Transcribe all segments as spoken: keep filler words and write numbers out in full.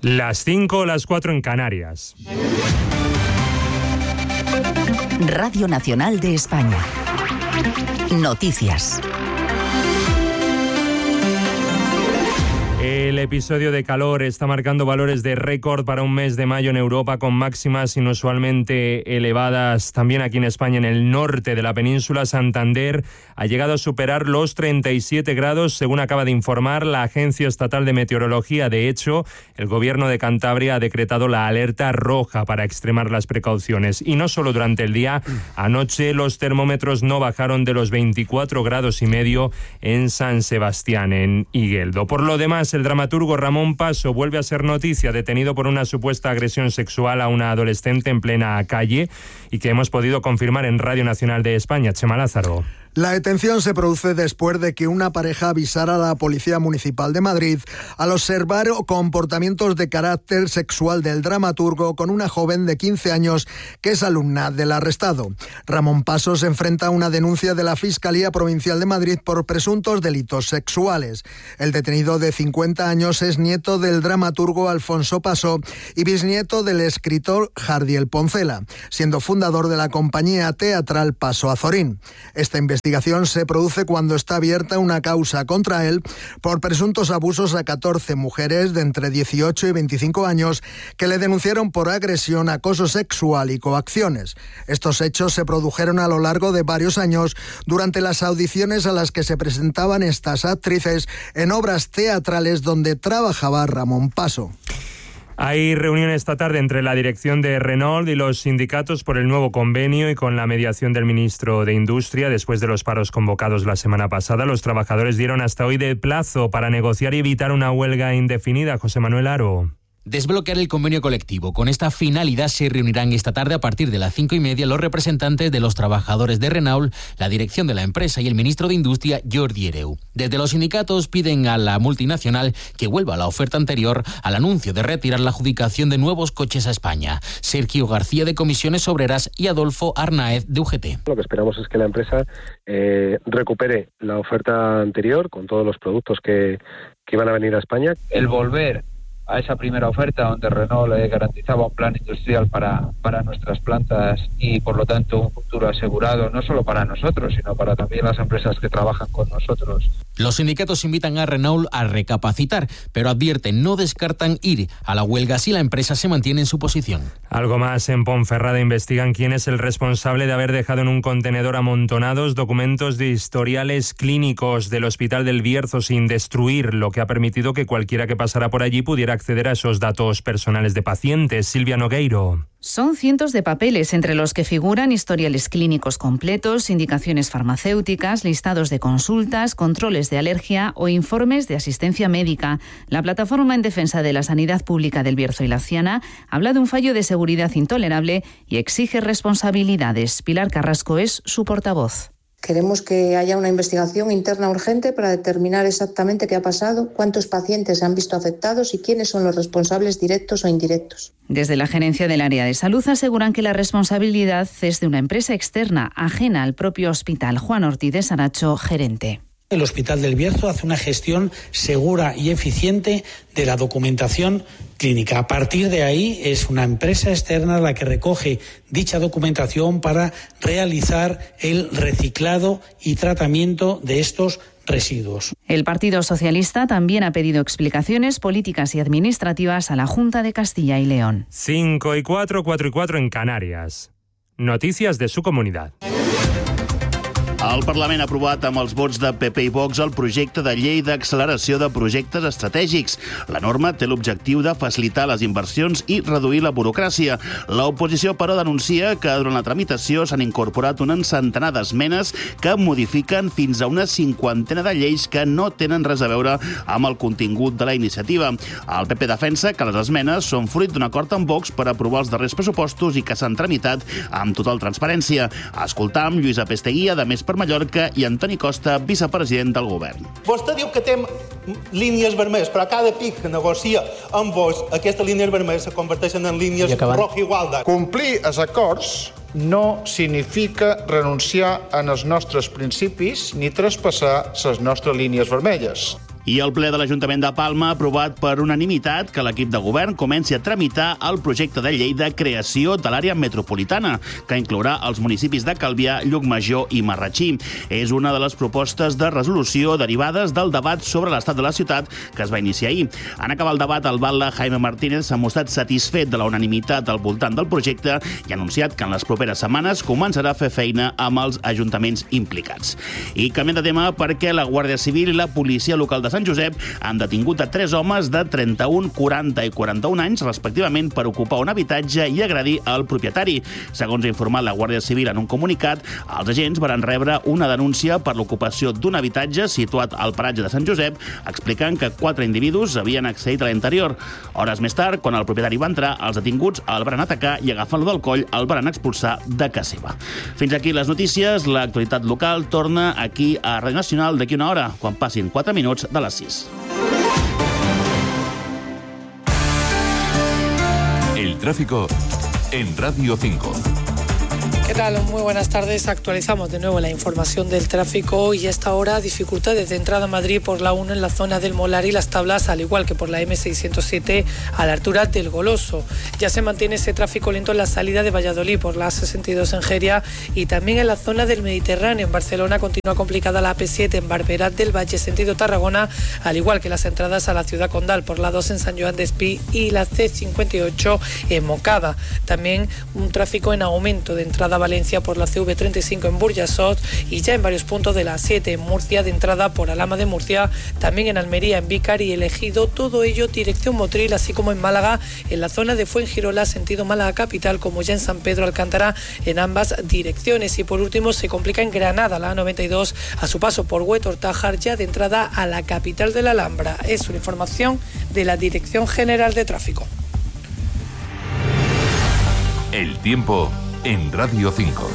Las cinco o las cuatro en Canarias. Radio Nacional de España. Noticias. El episodio de calor está marcando valores de récord para un mes de mayo en Europa, con máximas inusualmente elevadas. También aquí en España, en el norte de la península, Santander ha llegado a superar los treinta y siete grados, según acaba de informar la Agencia Estatal de Meteorología. De hecho, el Gobierno de Cantabria ha decretado la alerta roja para extremar las precauciones. Y no solo durante el día, anoche los termómetros no bajaron de los veinticuatro grados y medio en San Sebastián, en Igueldo. Por lo demás, el dramaturgo Ramón Paso vuelve a ser noticia, detenido por una supuesta agresión sexual a una adolescente en plena calle, y que hemos podido confirmar en Radio Nacional de España. Chema Lázaro. La detención se produce después de que una pareja avisara a la Policía Municipal de Madrid al observar comportamientos de carácter sexual del dramaturgo con una joven de quince años que es alumna del arrestado. Ramón Paso se enfrenta a una denuncia de la Fiscalía Provincial de Madrid por presuntos delitos sexuales. El detenido, de cincuenta años, es nieto del dramaturgo Alfonso Paso y bisnieto del escritor Jardiel Poncela, siendo fundador de la compañía teatral Paso Azorín. Esta investigación La investigación se produce cuando está abierta una causa contra él por presuntos abusos a catorce mujeres de entre dieciocho y veinticinco años que le denunciaron por agresión, acoso sexual y coacciones. Estos hechos se produjeron a lo largo de varios años durante las audiciones a las que se presentaban estas actrices en obras teatrales donde trabajaba Ramón Paso. Hay reunión esta tarde entre la dirección de Renault y los sindicatos por el nuevo convenio y con la mediación del ministro de Industria. Después de los paros convocados la semana pasada, los trabajadores dieron hasta hoy de plazo para negociar y evitar una huelga indefinida. José Manuel Aro. Desbloquear el convenio colectivo. Con esta finalidad se reunirán esta tarde a partir de las cinco y media los representantes de los trabajadores de Renault, la dirección de la empresa y el ministro de Industria, Jordi Hereu. Desde los sindicatos piden a la multinacional que vuelva a la oferta anterior al anuncio de retirar la adjudicación de nuevos coches a España. Sergio García, de Comisiones Obreras, y Adolfo Arnaez, de U G T. Lo que esperamos es que la empresa eh, recupere la oferta anterior con todos los productos que, que van a venir a España. El volver a esa primera oferta donde Renault le garantizaba un plan industrial para, para nuestras plantas y por lo tanto un futuro asegurado no solo para nosotros sino para también las empresas que trabajan con nosotros. Los sindicatos invitan a Renault a recapacitar, pero advierten no descartan ir a la huelga si la empresa se mantiene en su posición. Algo más. En Ponferrada investigan quién es el responsable de haber dejado en un contenedor amontonados documentos de historiales clínicos del Hospital del Bierzo sin destruir, lo que ha permitido que cualquiera que pasara por allí pudiera acceder a esos datos personales de pacientes. Silvia Nogueiro. Son cientos de papeles, entre los que figuran historiales clínicos completos, indicaciones farmacéuticas, listados de consultas, controles de alergia o informes de asistencia médica. La Plataforma en Defensa de la Sanidad Pública del Bierzo y Laciana habla de un fallo de seguridad intolerable y exige responsabilidades. Pilar Carrasco es su portavoz. Queremos que haya una investigación interna urgente para determinar exactamente qué ha pasado, cuántos pacientes se han visto afectados y quiénes son los responsables directos o indirectos. Desde la Gerencia del Área de Salud aseguran que la responsabilidad es de una empresa externa, ajena al propio hospital. Juan Ortiz de Saracho, gerente. El Hospital del Bierzo hace una gestión segura y eficiente de la documentación clínica. A partir de ahí es una empresa externa la que recoge dicha documentación para realizar el reciclado y tratamiento de estos residuos. El Partido Socialista también ha pedido explicaciones políticas y administrativas a la Junta de Castilla y León. cinco y cuatro, cuatro y cuatro en Canarias. Noticias de su comunidad. El Parlament ha aprovat amb els vots de P P i Vox el projecte de llei d'acceleració de projectes estratègics. La norma té l'objectiu de facilitar les inversions i reduir la burocràcia. L'oposició, però, denuncia que durant la tramitació s'han incorporat un centenar d'esmenes que modifiquen fins a una cinquantena de lleis que no tenen res a veure amb el contingut de la iniciativa. El P P defensa que les esmenes són fruit d'un acord amb Vox per aprovar els darrers pressupostos i que s'han tramitat amb total transparència. Escoltam Lluïsa Pesteguia, de Més per Mallorca, i Antoni Costa, vicepresident del govern. Vostè diu que té línies vermelles, però cada pic que negocia amb vos, aquestes línies vermelles se converteixen en línies roja igualda. Complir els acords no significa renunciar en els nostres principis ni traspassar les nostres línies vermelles. I el ple de l'Ajuntament de Palma ha aprovat per unanimitat que l'equip de govern comenci a tramitar el projecte de llei de creació de l'àrea metropolitana, que inclourà els municipis de Calvià, Llucmajor i Marratxí. És una de les propostes de resolució derivades del debat sobre l'estat de la ciutat que es va iniciar ahir. En acabar el debat, el batlle Jaime Martínez s'ha mostrat satisfet de la unanimitat al voltant del projecte i ha anunciat que en les properes setmanes començarà a fer feina amb els ajuntaments implicats. I canviant de tema, perquè la Guàrdia Civil i la Policia Local de Sant Josep han detingut a tres homes de trenta-un, quaranta i quaranta-un anys, respectivament, per ocupar un habitatge i agredir el propietari. Segons ha informat la Guàrdia Civil en un comunicat, els agents van rebre una denúncia per l'ocupació d'un habitatge situat al paratge de Sant Josep, explicant que quatre individus havien accedit a l'interior. Hores més tard, quan el propietari va entrar, els detinguts el van atacar i, agafant-lo del coll, el van expulsar de casa seva. Fins aquí les notícies. L'actualitat local torna aquí a Ràdio Nacional d'aquí una hora, quan passin quatre minuts de les sis. El tráfico en Radio cinco. ¿Qué tal? Muy buenas tardes. Actualizamos de nuevo la información del tráfico y a esta hora dificultades de entrada a Madrid por la uno en la zona del Molar y Las Tablas, al igual que por la eme seiscientos siete a la altura del Goloso. Ya se mantiene ese tráfico lento en la salida de Valladolid por la A sesenta y dos en Jeria y también en la zona del Mediterráneo. En Barcelona continúa complicada la A P siete en Barberat del Valle, sentido Tarragona, al igual que las entradas a la ciudad condal por la dos en San Joan d'Espí y la ce cincuenta y ocho en Moncada. También un tráfico en aumento de entrada a Valencia por la ce ve treinta y cinco en Burjasot y ya en varios puntos de la A siete en Murcia, de entrada por Alhama de Murcia, también en Almería, en Vícar y El Ejido, todo ello dirección Motril, así como en Málaga, en la zona de Fuengirola, sentido Málaga capital, como ya en San Pedro Alcántara, en ambas direcciones. Y por último se complica en Granada, la A noventa y dos, a su paso por Huetor-Tájar, ya de entrada a la capital de la Alhambra. Es una información de la Dirección General de Tráfico. El tiempo en Radio cinco.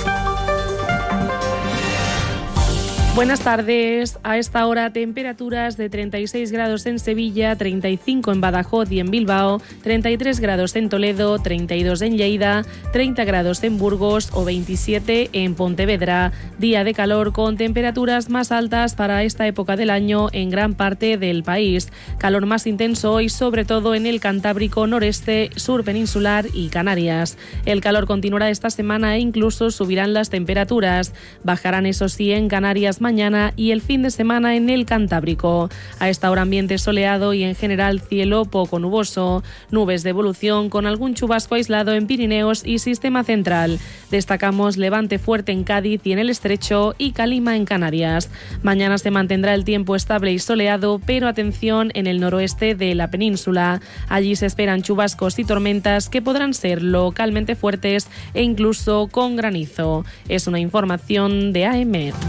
Buenas tardes. A esta hora temperaturas de treinta y seis grados en Sevilla, treinta y cinco en Badajoz y en Bilbao, treinta y tres grados en Toledo, treinta y dos en Lleida, treinta grados en Burgos o veintisiete en Pontevedra. Día de calor con temperaturas más altas para esta época del año en gran parte del país. Calor más intenso hoy, sobre todo en el Cantábrico noreste, sur peninsular y Canarias. El calor continuará esta semana e incluso subirán las temperaturas. Bajarán, eso sí, en Canarias mañana y el fin de semana en el Cantábrico. A esta hora ambiente soleado y en general cielo poco nuboso. Nubes de evolución con algún chubasco aislado en Pirineos y Sistema Central. Destacamos levante fuerte en Cádiz y en el Estrecho y calima en Canarias. Mañana se mantendrá el tiempo estable y soleado, pero atención en el noroeste de la península. Allí se esperan chubascos y tormentas que podrán ser localmente fuertes e incluso con granizo. Es una información de A E M E R.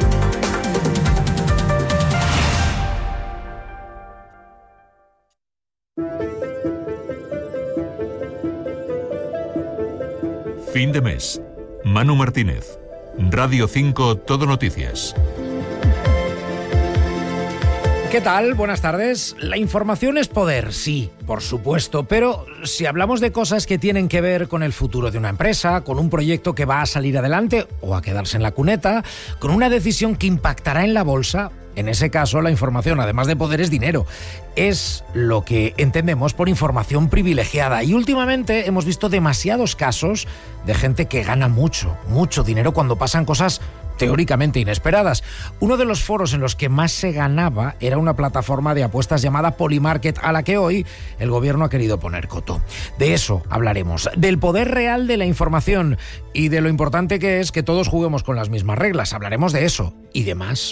Fin de mes. Manu Martínez. Radio cinco Todo Noticias. ¿Qué tal? Buenas tardes. La información es poder, sí, por supuesto, pero si hablamos de cosas que tienen que ver con el futuro de una empresa, con un proyecto que va a salir adelante o a quedarse en la cuneta, con una decisión que impactará en la bolsa, en ese caso la información, además de poder, es dinero. Es lo que entendemos por información privilegiada. Y últimamente hemos visto demasiados casos de gente que gana mucho, mucho dinero cuando pasan cosas teóricamente inesperadas. Uno de los foros en los que más se ganaba era una plataforma de apuestas llamada Polymarket, a la que hoy el gobierno ha querido poner coto. De eso hablaremos, del poder real de la información y de lo importante que es que todos juguemos con las mismas reglas. Hablaremos de eso y de más.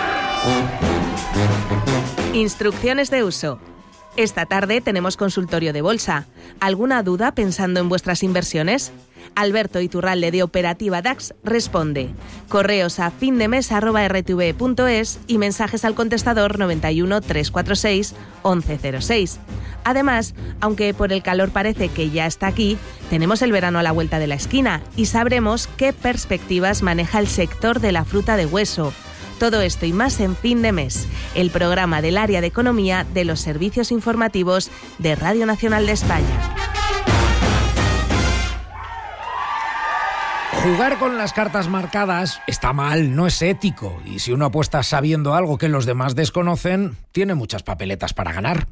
Instrucciones de uso. Esta tarde tenemos consultorio de bolsa. ¿Alguna duda pensando en vuestras inversiones? Alberto Iturralde de Operativa DAX responde. Correos a findemes arroba r t v punto es y mensajes al contestador noventa y uno, trescientos cuarenta y seis, once cero seis. Además, aunque por el calor parece que ya está aquí, tenemos el verano a la vuelta de la esquina y sabremos qué perspectivas maneja el sector de la fruta de hueso. Todo esto y más en Fin de Mes, el programa del área de economía de los servicios informativos de Radio Nacional de España. Jugar con las cartas marcadas está mal, no es ético. Y si uno apuesta sabiendo algo que los demás desconocen, tiene muchas papeletas para ganar.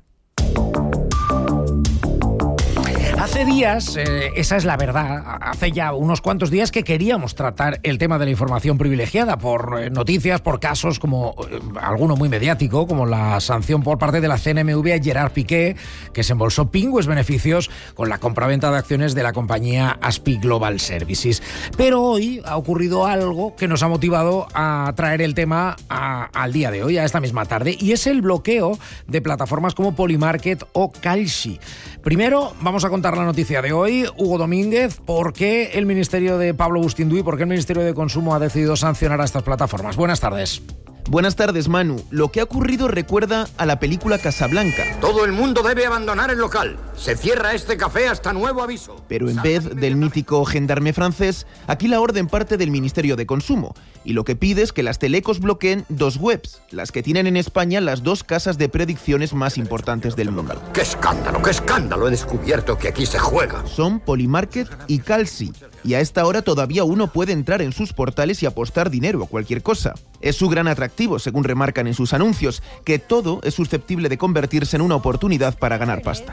Hace días, eh, esa es la verdad, hace ya unos cuantos días que queríamos tratar el tema de la información privilegiada por eh, noticias, por casos como eh, alguno muy mediático, como la sanción por parte de la C N M V a Gerard Piqué, que se embolsó pingües beneficios con la compraventa de acciones de la compañía Aspi Global Services. Pero hoy ha ocurrido algo que nos ha motivado a traer el tema a, al día de hoy, a esta misma tarde, y es el bloqueo de plataformas como Polymarket o Kalshi. Primero, vamos a contar la noticia de hoy. Hugo Domínguez, ¿por qué el Ministerio de Pablo Bustinduy, por qué el Ministerio de Consumo ha decidido sancionar a estas plataformas? Buenas tardes. Buenas tardes, Manu. Lo que ha ocurrido recuerda a la película Casablanca. Todo el mundo debe abandonar el local. Se cierra este café hasta nuevo aviso. Pero en vez del mítico gendarme francés, aquí la orden parte del Ministerio de Consumo. Y lo que pide es que las telecos bloqueen dos webs, las que tienen en España las dos casas de predicciones más importantes del mundo. ¡Qué escándalo, qué escándalo! He descubierto que aquí se juega. Son Polymarket y Kalshi. Y a esta hora todavía uno puede entrar en sus portales y apostar dinero a cualquier cosa. Es su gran atractivo, según remarcan en sus anuncios, que todo es susceptible de convertirse en una oportunidad para ganar pasta.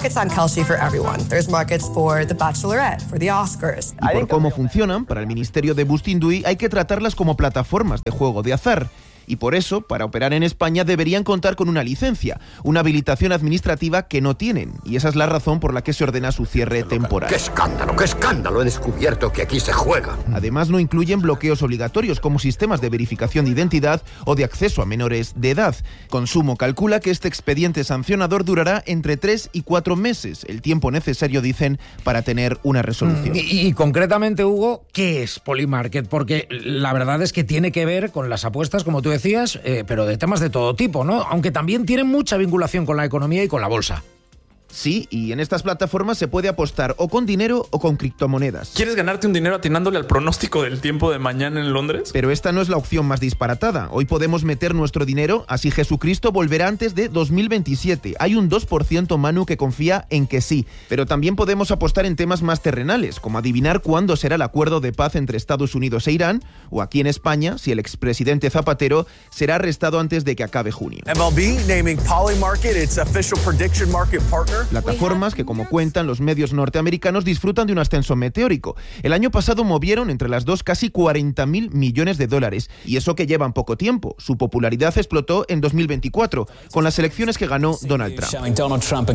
Y por cómo funcionan, para el Ministerio de Bustinduy hay que tratarlas como plataformas de juego de azar. Y por eso, para operar en España deberían contar con una licencia, una habilitación administrativa que no tienen. Y esa es la razón por la que se ordena su cierre temporal. ¡Qué escándalo, qué escándalo! He descubierto que aquí se juega. Además, no incluyen bloqueos obligatorios como sistemas de verificación de identidad o de acceso a menores de edad. Consumo calcula que este expediente sancionador durará entre tres y cuatro meses, el tiempo necesario, dicen, para tener una resolución. Y, y concretamente, Hugo, ¿qué es Polymarket? Porque la verdad es que tiene que ver con las apuestas, como tú decías, Decías, eh, pero de temas de todo tipo, ¿no? Aunque también tienen mucha vinculación con la economía y con la bolsa. Sí, y en estas plataformas se puede apostar o con dinero o con criptomonedas. ¿Quieres ganarte un dinero atinándole al pronóstico del tiempo de mañana en Londres? Pero esta no es la opción más disparatada. Hoy podemos meter nuestro dinero, así Jesucristo volverá antes de dos mil veintisiete. Hay un dos por ciento, Manu, que confía en que sí. Pero también podemos apostar en temas más terrenales, como adivinar cuándo será el acuerdo de paz entre Estados Unidos e Irán, o aquí en España, si el expresidente Zapatero será arrestado antes de que acabe junio. M L B naming Polymarket its official prediction market partner. Plataformas que, como cuentan los medios norteamericanos, disfrutan de un ascenso meteórico. El año pasado movieron entre las dos casi cuarenta mil millones de dólares. Y eso que llevan poco tiempo. Su popularidad explotó en dos mil veinticuatro, con las elecciones que ganó Donald Trump.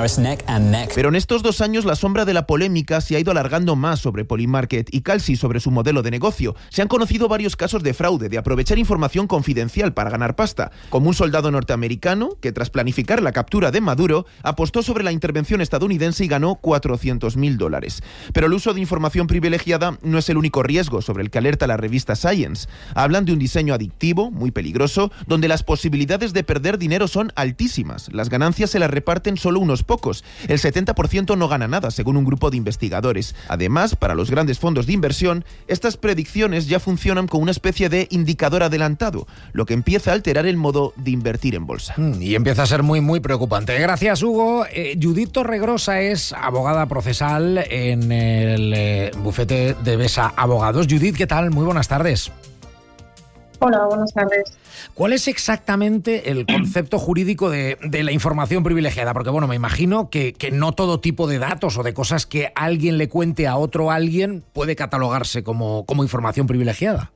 Pero en estos dos años la sombra de la polémica se ha ido alargando más sobre Polymarket y Kalshi sobre su modelo de negocio. Se han conocido varios casos de fraude, de aprovechar información confidencial para ganar pasta, como un soldado norteamericano que, tras planificar la captura de Maduro, apostó sobre la intervención estadounidense y ganó cuatrocientos mil dólares. Pero el uso de información privilegiada no es el único riesgo sobre el que alerta la revista Science. Hablan de un diseño adictivo, muy peligroso, donde las posibilidades de perder dinero son altísimas. Las ganancias se las reparten solo unos pocos. El setenta por ciento no gana nada, según un grupo de investigadores. Además, para los grandes fondos de inversión, estas predicciones ya funcionan como una especie de indicador adelantado, lo que empieza a alterar el modo de invertir en bolsa. Y empieza a ser muy, muy preocupante. Gracias, Hugo. Eh, Judith Torregrosa es abogada procesal en el eh, bufete de Besa Abogados. Judith, ¿qué tal? Muy buenas tardes. Hola, buenas tardes. ¿Cuál es exactamente el concepto jurídico de, de la información privilegiada? Porque, bueno, me imagino que, que no todo tipo de datos o de cosas que alguien le cuente a otro alguien puede catalogarse como, como información privilegiada.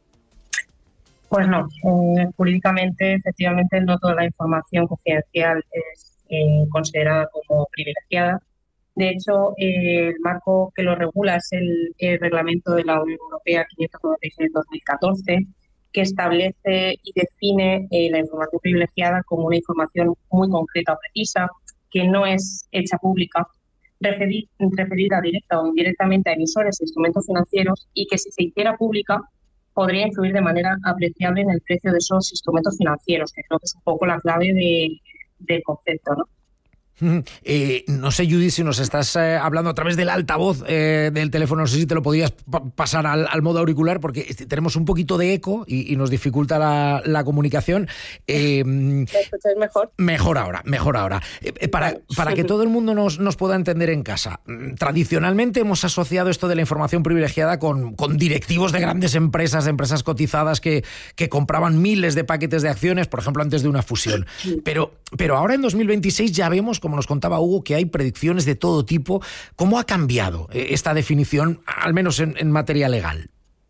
Pues no, eh, jurídicamente, efectivamente, no toda la información confidencial es eh, considerada como privilegiada. De hecho, eh, el marco que lo regula es el, el reglamento de la Unión Europea quinientos noventa y seis de dos mil catorce, que establece y define eh, la información privilegiada como una información muy concreta o precisa, que no es hecha pública, referir, referida directa o indirectamente a emisores e instrumentos financieros, y que si se hiciera pública podría influir de manera apreciable en el precio de esos instrumentos financieros, que creo que es un poco la clave de, del concepto, ¿no? Eh, no sé, Judith, si nos estás eh, hablando a través del altavoz eh, del teléfono, no sé si te lo podías pa- pasar al, al modo auricular, porque tenemos un poquito de eco y, y nos dificulta la, la comunicación. Eh, ¿Me escucháis mejor? Mejor ahora, mejor ahora. Eh, para, para que todo el mundo nos, nos pueda entender en casa, tradicionalmente hemos asociado esto de la información privilegiada con, con directivos de grandes empresas, de empresas cotizadas que, que compraban miles de paquetes de acciones, por ejemplo, antes de una fusión. Pero, pero ahora en dos mil veintiséis ya vemos, como nos contaba Hugo, que hay predicciones de todo tipo. ¿Cómo ha cambiado esta definición, al menos en, en materia legal?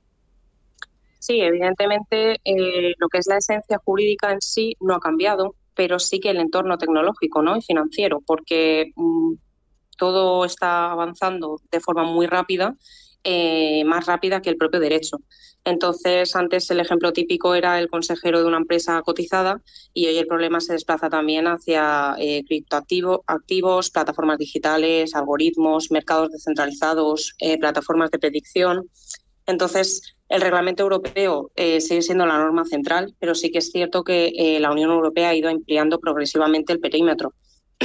Sí, evidentemente eh, lo que es la esencia jurídica en sí no ha cambiado, pero sí que el entorno tecnológico, ¿no?, y financiero, porque mmm, todo está avanzando de forma muy rápida, eh, más rápida que el propio derecho. Entonces, antes el ejemplo típico era el consejero de una empresa cotizada y hoy el problema se desplaza también hacia eh, criptoactivos, activos, plataformas digitales, algoritmos, mercados descentralizados, eh, plataformas de predicción. Entonces, el reglamento europeo eh, sigue siendo la norma central, pero sí que es cierto que eh, la Unión Europea ha ido ampliando progresivamente el perímetro.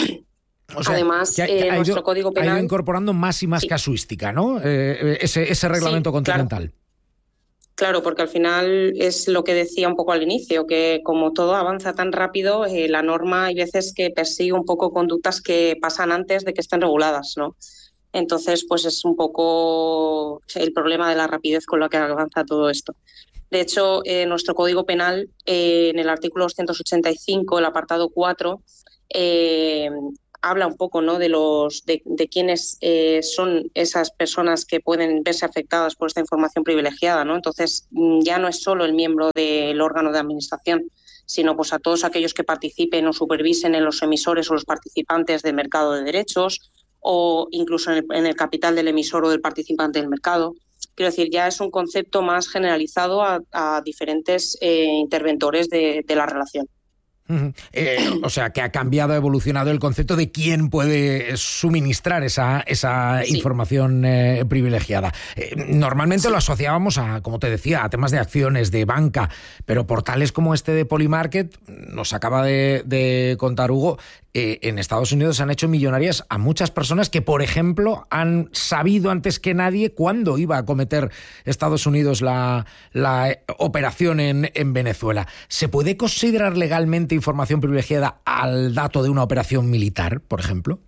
O sea, Además, que ha, eh, que ha nuestro ido, Código Penal... ha ido incorporando más y más sí. casuística, ¿no? Eh, ese, ese reglamento sí, continental. Claro. Claro, porque al final es lo que decía un poco al inicio, que como todo avanza tan rápido, eh, la norma hay veces que persigue un poco conductas que pasan antes de que estén reguladas, ¿no? Entonces, pues es un poco el problema de la rapidez con la que avanza todo esto. De hecho, eh, nuestro Código Penal, eh, en el artículo doscientos ochenta y cinco, el apartado cuatro, eh, habla un poco, ¿no?, de los de, de quiénes eh, son esas personas que pueden verse afectadas por esta información privilegiada, ¿no? Entonces, ya no es solo el miembro del órgano de administración, sino pues a todos aquellos que participen o supervisen en los emisores o los participantes del mercado de derechos, o incluso en el, en el capital del emisor o del participante del mercado. Quiero decir, ya es un concepto más generalizado a, a diferentes eh, interventores de, de la relación. Uh-huh. Eh, o sea, que ha cambiado, ha evolucionado el concepto de quién puede suministrar esa, esa sí. información eh, privilegiada. Eh, normalmente sí. lo asociábamos a, como te decía, a temas de acciones, de banca, pero portales como este de Polymarket, nos acaba de, de contar Hugo, eh, en Estados Unidos han hecho millonarias a muchas personas que, por ejemplo, han sabido antes que nadie cuándo iba a cometer Estados Unidos la, la operación en, en Venezuela. ¿Se puede considerar legalmente información privilegiada al dato de una operación militar, por ejemplo?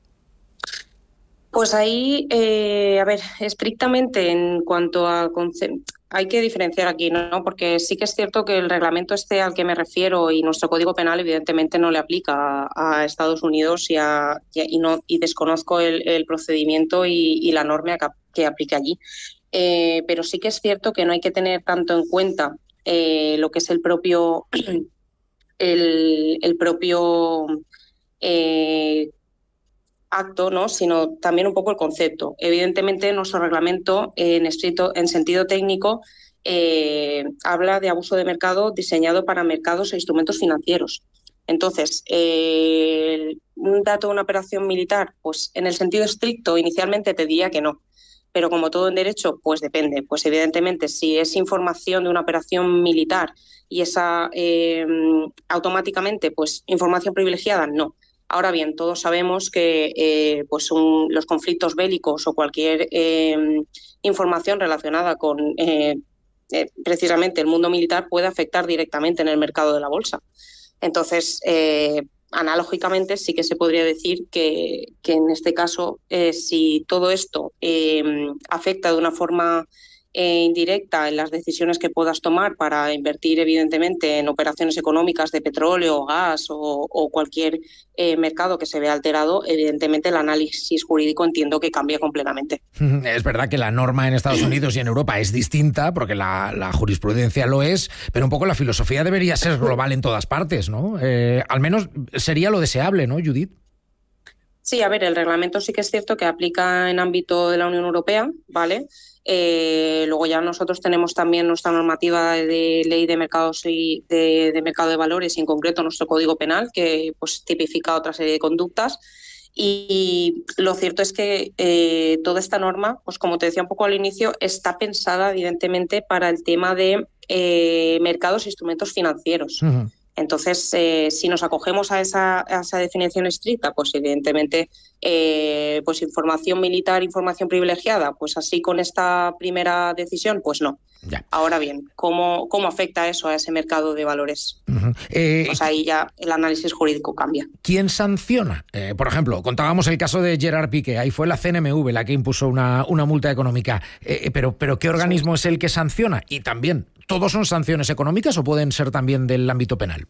Pues ahí, eh, a ver, estrictamente en cuanto a... Hay que diferenciar aquí, ¿no? Porque sí que es cierto que el reglamento este al que me refiero y nuestro Código Penal evidentemente no le aplica a, a Estados Unidos y, a, y, no, y desconozco el, el procedimiento y, y la norma que, que aplica allí. Eh, pero sí que es cierto que no hay que tener tanto en cuenta eh, lo que es el propio... el, el propio... Eh, acto, ¿no?, sino también un poco el concepto. Evidentemente, nuestro reglamento, en estricto, en sentido técnico, eh, habla de abuso de mercado diseñado para mercados e instrumentos financieros. Entonces, eh, un dato de una operación militar, pues en el sentido estricto, inicialmente te diría que no. Pero como todo en derecho, pues depende. Pues evidentemente, si es información de una operación militar y esa eh, automáticamente, pues información privilegiada, no. Ahora bien, todos sabemos que eh, pues un, los conflictos bélicos o cualquier eh, información relacionada con eh, eh, precisamente el mundo militar puede afectar directamente en el mercado de la bolsa. Entonces, eh, analógicamente sí que se podría decir que, que en este caso, eh, si todo esto eh, afecta de una forma Eh, indirecta en las decisiones que puedas tomar para invertir, evidentemente, en operaciones económicas de petróleo, gas o, o cualquier eh, mercado que se vea alterado, evidentemente el análisis jurídico entiendo que cambia completamente. Es verdad que la norma en Estados Unidos y en Europa es distinta, porque la, la jurisprudencia lo es, pero un poco la filosofía debería ser global en todas partes, ¿no? Eh, al menos sería lo deseable, ¿no, Judith? Sí, a ver, el reglamento sí que es cierto que aplica en ámbito de la Unión Europea, ¿vale? Eh, luego ya nosotros tenemos también nuestra normativa de ley de mercados y de, de mercado de valores y en concreto nuestro Código Penal que pues tipifica otra serie de conductas y lo cierto es que eh, toda esta norma, pues como te decía un poco al inicio, está pensada evidentemente para el tema de eh, mercados e instrumentos financieros. Uh-huh. Entonces, eh, si nos acogemos a esa, a esa definición estricta, pues evidentemente, eh, pues información militar, información privilegiada, pues así con esta primera decisión, pues no. Ya. Ahora bien, ¿cómo, cómo afecta eso a ese mercado de valores? Uh-huh. Eh, pues ahí ya el análisis jurídico cambia. ¿Quién sanciona? Eh, por ejemplo, contábamos el caso de Gerard Piqué, ahí fue la C N M V la que impuso una, una multa económica, eh, pero, pero ¿qué organismo es el que sanciona? Y también, ¿todos son sanciones económicas o pueden ser también del ámbito penal?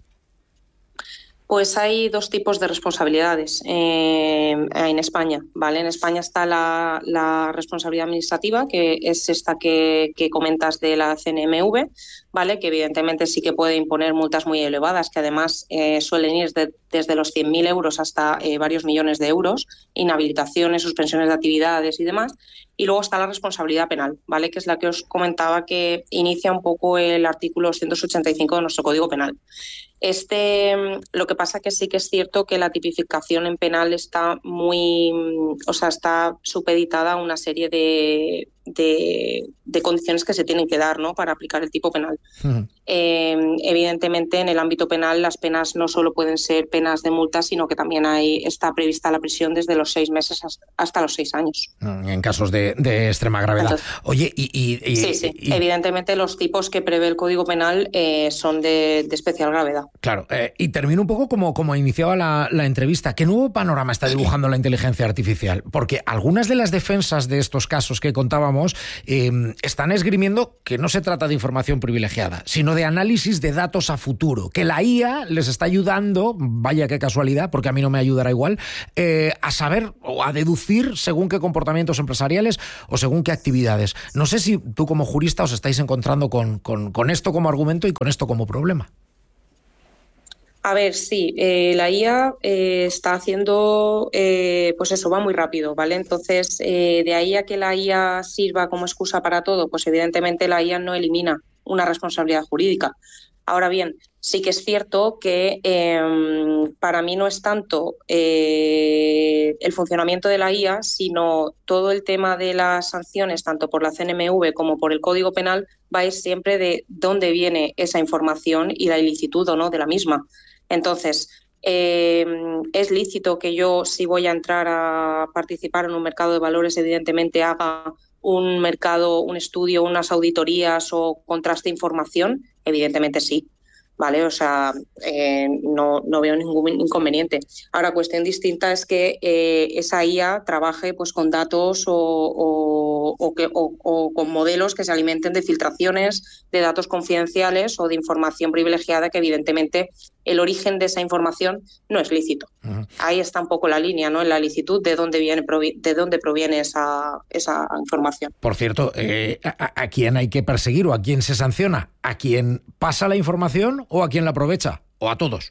Pues hay dos tipos de responsabilidades eh, en España, ¿vale? En España está la, la responsabilidad administrativa, que es esta que, que comentas de la C N M V, ¿vale? Que evidentemente sí que puede imponer multas muy elevadas, que además eh, suelen ir de, desde los cien mil euros hasta eh, varios millones de euros, inhabilitaciones, suspensiones de actividades y demás. Y luego está la responsabilidad penal, ¿vale? Que es la que os comentaba, que inicia un poco el artículo doscientos ochenta y cinco de nuestro Código Penal. Este, lo que pasa que sí que es cierto que la tipificación en penal está muy, o sea, está supeditada a una serie de, de, de condiciones que se tienen que dar, ¿no?, para aplicar el tipo penal. Uh-huh. Eh, evidentemente, en el ámbito penal las penas no solo pueden ser penas de multa, sino que también hay, está prevista la prisión desde los seis meses hasta los seis años. En casos de, de extrema gravedad. Entonces, Oye, y, y, y... Sí, sí. Y, evidentemente los tipos que prevé el Código Penal eh, son de, de especial gravedad. Claro, eh, y termino un poco como, como iniciaba la, la entrevista. ¿Qué nuevo panorama está dibujando la inteligencia artificial? Porque algunas de las defensas de estos casos que contábamos eh, están esgrimiendo que no se trata de información privilegiada, sino de análisis de datos a futuro, que la I A les está ayudando, vaya qué casualidad, porque a mí no me ayudará igual, eh, a saber o a deducir según qué comportamientos empresariales o según qué actividades. No sé si tú como jurista os estáis encontrando con, con, con esto como argumento y con esto como problema. A ver, sí, eh, la I A eh, está haciendo, eh, pues eso, va muy rápido, ¿vale? Entonces, eh, de ahí a que la I A sirva como excusa para todo, pues evidentemente la I A no elimina una responsabilidad jurídica. Ahora bien, sí que es cierto que eh, para mí no es tanto eh, el funcionamiento de la I A, sino todo el tema de las sanciones, tanto por la C N M V como por el Código Penal, va a ir siempre de dónde viene esa información y la ilicitud o no de la misma. Entonces, eh, es lícito que yo, si voy a entrar a participar en un mercado de valores, evidentemente haga un mercado, un estudio, unas auditorías o contraste información. Evidentemente sí, ¿vale? O sea, eh, no, no veo ningún inconveniente. Ahora, cuestión distinta es que eh, esa I A trabaje pues con datos o, o, o, que, o, o con modelos que se alimenten de filtraciones, de datos confidenciales o de información privilegiada, que evidentemente el origen de esa información no es lícito. Uh-huh. Ahí está un poco la línea, ¿no? En la licitud de dónde viene, de dónde proviene esa, esa información. Por cierto, eh, ¿a, ¿a quién hay que perseguir o a quién se sanciona? ¿A quién pasa la información o a quién la aprovecha? ¿O a todos?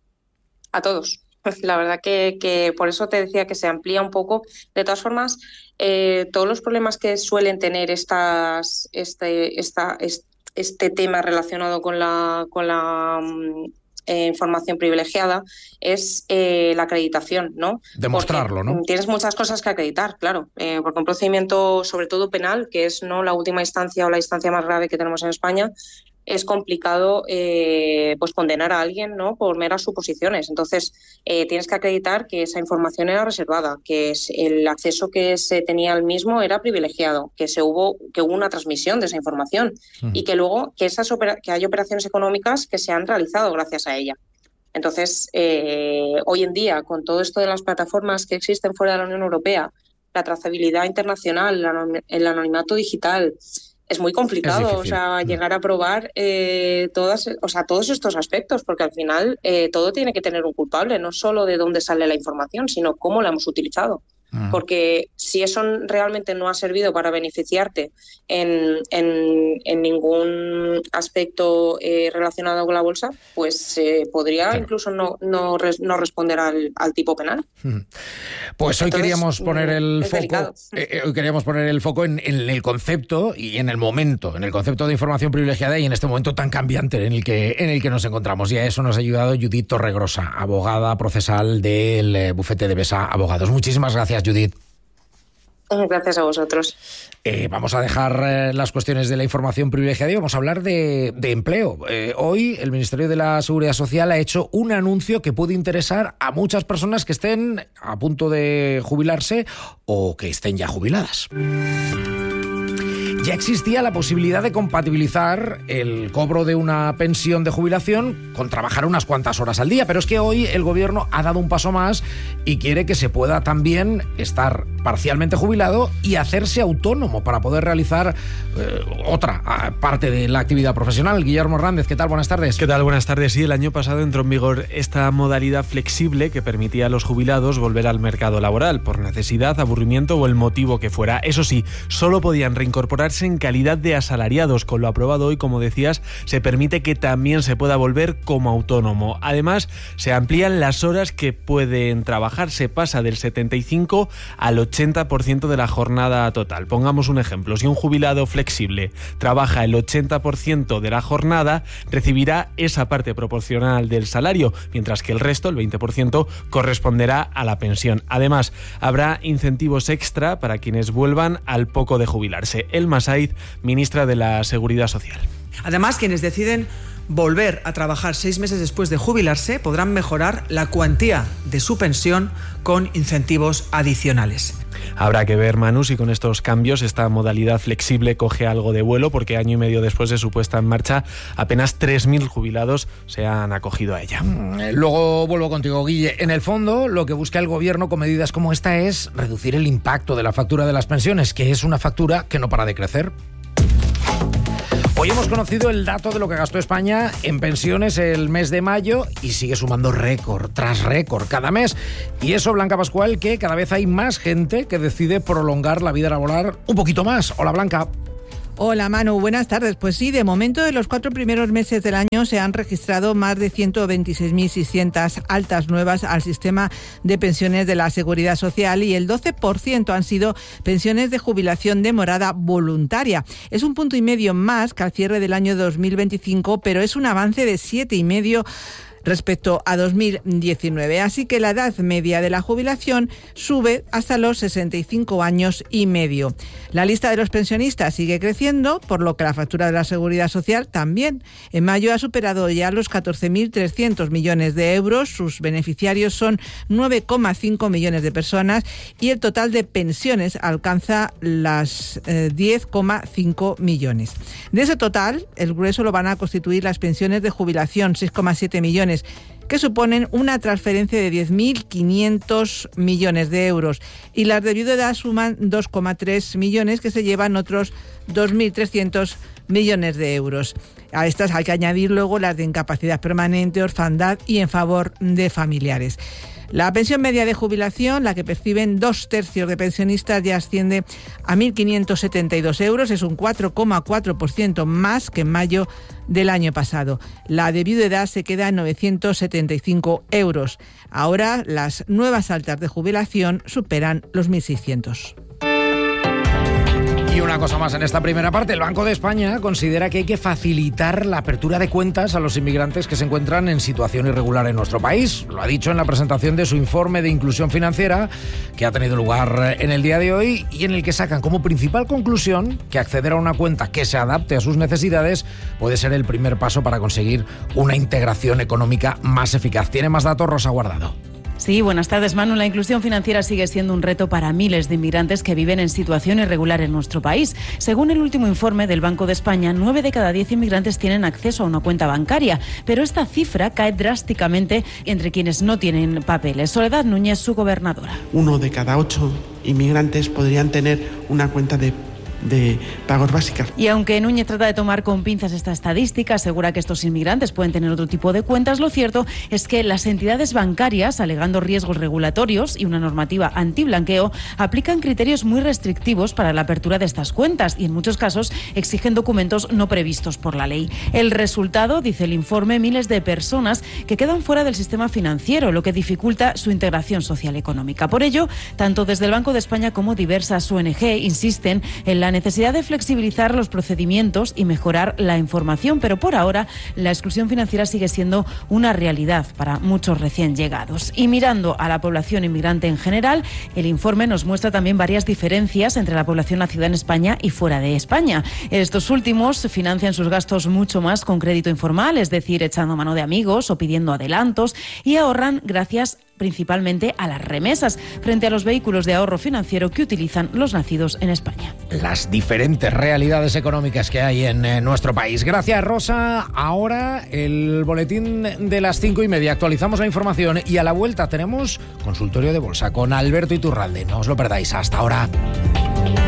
A todos. La verdad que, que por eso te decía que se amplía un poco. De todas formas, eh, todos los problemas que suelen tener estas, este, esta, este tema relacionado con la... Con la Eh, información privilegiada es eh, la acreditación, ¿no? Demostrarlo, porque, ¿no? Tienes muchas cosas que acreditar, claro, eh, porque un procedimiento, sobre todo penal, que es no la última instancia o la instancia más grave que tenemos en España, es complicado eh, pues condenar a alguien, ¿no?, por meras suposiciones. Entonces, eh, tienes que acreditar que esa información era reservada, que es el acceso que se tenía al mismo era privilegiado, que se hubo que hubo una transmisión de esa información uh-huh. y que luego que esas opera- que hay operaciones económicas que se han realizado gracias a ella. Entonces, eh, hoy en día, con todo esto de las plataformas que existen fuera de la Unión Europea, la trazabilidad internacional, el anonimato digital, es muy complicado, o sea, llegar a probar eh, todas, o sea, todos estos aspectos, porque al final eh, todo tiene que tener un culpable, no solo de dónde sale la información, sino cómo la hemos utilizado. Uh-huh. Porque si eso realmente no ha servido para beneficiarte en, en, en ningún aspecto eh, relacionado con la bolsa, pues eh, podría claro. incluso no, no, res, no responder al, al tipo penal. Uh-huh. Pues hoy Entonces, queríamos poner el foco, eh, hoy queríamos poner el foco en, en el concepto y en el momento, en el concepto de información privilegiada y en este momento tan cambiante en el que en el que nos encontramos. Y a eso nos ha ayudado Judith Torregrosa, abogada procesal del bufete de Besa Abogados. Muchísimas gracias, Judith. Gracias a vosotros. Eh, vamos a dejar eh, las cuestiones de la información privilegiada y vamos a hablar de, de empleo. Eh, hoy el Ministerio de la Seguridad Social ha hecho un anuncio que puede interesar a muchas personas que estén a punto de jubilarse o que estén ya jubiladas. Ya existía la posibilidad de compatibilizar el cobro de una pensión de jubilación con trabajar unas cuantas horas al día, pero es que hoy el gobierno ha dado un paso más y quiere que se pueda también estar parcialmente jubilado y hacerse autónomo para poder realizar eh, otra parte de la actividad profesional. Guillermo Hernández, ¿qué tal? Buenas tardes. ¿Qué tal? Buenas tardes. Sí, el año pasado entró en vigor esta modalidad flexible que permitía a los jubilados volver al mercado laboral por necesidad, aburrimiento o el motivo que fuera. Eso sí, solo podían reincorporarse en calidad de asalariados. Con lo aprobado hoy, como decías, se permite que también se pueda volver como autónomo. Además, se amplían las horas que pueden trabajar. Se pasa del setenta y cinco al ochenta por ciento de la jornada total. Pongamos un ejemplo. Si un jubilado flexible trabaja el ochenta por ciento de la jornada, recibirá esa parte proporcional del salario, mientras que el resto, el veinte por ciento, corresponderá a la pensión. Además, habrá incentivos extra para quienes vuelvan al poco de jubilarse. Elma Said, ministra de la Seguridad Social. Además, quienes deciden volver a trabajar seis meses después de jubilarse podrán mejorar la cuantía de su pensión con incentivos adicionales. Habrá que ver, Manu, si con estos cambios esta modalidad flexible coge algo de vuelo, porque año y medio después de su puesta en marcha apenas tres mil jubilados se han acogido a ella. Luego vuelvo contigo, Guille. En el fondo, lo que busca el gobierno con medidas como esta es reducir el impacto de la factura de las pensiones, que es una factura que no para de crecer. Hoy hemos conocido el dato de lo que gastó España en pensiones el mes de mayo y sigue sumando récord tras récord cada mes. Y eso, Blanca Pascual, que cada vez hay más gente que decide prolongar la vida laboral un poquito más. Hola, Blanca. Hola Manu, buenas tardes. Pues sí, de momento de los cuatro primeros meses del año se han registrado más de ciento veintiséis mil seiscientas altas nuevas al sistema de pensiones de la Seguridad Social y el doce por ciento han sido pensiones de jubilación demorada voluntaria. Es un punto y medio más que al cierre del año dos mil veinticinco, pero es un avance de siete y medio respecto a dos mil diecinueve. Así que la edad media de la jubilación sube hasta los sesenta y cinco años y medio. La lista de los pensionistas sigue creciendo, por lo que la factura de la Seguridad Social también. En mayo ha superado ya los catorce mil trescientos millones de euros. Sus beneficiarios son nueve coma cinco millones de personas y el total de pensiones alcanza las eh, diez coma cinco millones. De ese total, el grueso lo van a constituir las pensiones de jubilación, seis coma siete millones, que suponen una transferencia de diez mil quinientos millones de euros, y las de viudedad suman dos coma tres millones, que se llevan otros dos mil trescientos millones de euros. A estas hay que añadir luego las de incapacidad permanente, orfandad y en favor de familiares. La pensión media de jubilación, la que perciben dos tercios de pensionistas, ya asciende a mil quinientos setenta y dos euros, es un cuatro coma cuatro por ciento más que en mayo del año pasado. La de viudedad se queda en novecientos setenta y cinco euros. Ahora las nuevas altas de jubilación superan los mil seiscientos. Y una cosa más en esta primera parte. El Banco de España considera que hay que facilitar la apertura de cuentas a los inmigrantes que se encuentran en situación irregular en nuestro país. Lo ha dicho en la presentación de su informe de inclusión financiera, que ha tenido lugar en el día de hoy y en el que sacan como principal conclusión que acceder a una cuenta que se adapte a sus necesidades puede ser el primer paso para conseguir una integración económica más eficaz. Tiene más datos Rosa Guardado. Sí, buenas tardes, Manu. La inclusión financiera sigue siendo un reto para miles de inmigrantes que viven en situación irregular en nuestro país. Según el último informe del Banco de España, nueve de cada diez inmigrantes tienen acceso a una cuenta bancaria, pero esta cifra cae drásticamente entre quienes no tienen papeles. Soledad Núñez, su gobernadora. Uno de cada ocho inmigrantes podrían tener una cuenta de de pagos básicas. Y aunque Núñez trata de tomar con pinzas esta estadística, asegura que estos inmigrantes pueden tener otro tipo de cuentas, lo cierto es que las entidades bancarias, alegando riesgos regulatorios y una normativa antiblanqueo, aplican criterios muy restrictivos para la apertura de estas cuentas y en muchos casos exigen documentos no previstos por la ley. El resultado, dice el informe, miles de personas que quedan fuera del sistema financiero, lo que dificulta su integración social y económica. Por ello, tanto desde el Banco de España como diversas O N Ge insisten en la necesidad de flexibilizar los procedimientos y mejorar la información, pero por ahora la exclusión financiera sigue siendo una realidad para muchos recién llegados. Y mirando a la población inmigrante en general, el informe nos muestra también varias diferencias entre la población nacida en España y fuera de España. Estos últimos financian sus gastos mucho más con crédito informal, es decir, echando mano de amigos o pidiendo adelantos, y ahorran gracias principalmente a las remesas, frente a los vehículos de ahorro financiero que utilizan los nacidos en España. Las diferentes realidades económicas que hay en eh, nuestro país. Gracias, Rosa. Ahora el boletín de las cinco y media. Actualizamos la información y a la vuelta tenemos consultorio de bolsa con Alberto Iturralde. No os lo perdáis. Hasta ahora.